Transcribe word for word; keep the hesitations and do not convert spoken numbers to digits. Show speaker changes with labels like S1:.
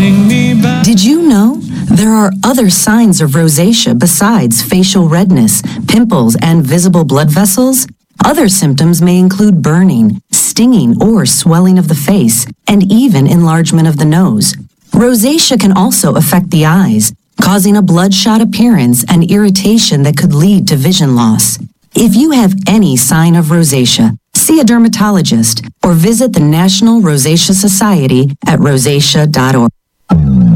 S1: holding me back.
S2: Did you know there are other signs of rosacea besides facial redness, pimples, and visible blood vessels? Other symptoms may include burning, stinging, or swelling of the face, and even enlargement of the nose. Rosacea can also affect the eyes, causing a bloodshot appearance and irritation that could lead to vision loss. If you have any sign of rosacea, see a dermatologist or visit the National Rosacea Society at rosacea dot org.